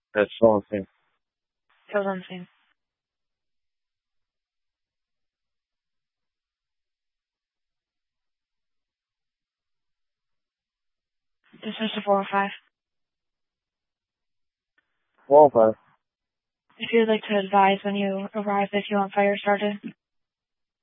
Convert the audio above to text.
That's all I'm saying. Still on scene. This is the 405. 405. If you'd like to advise when you arrive if you want fire started.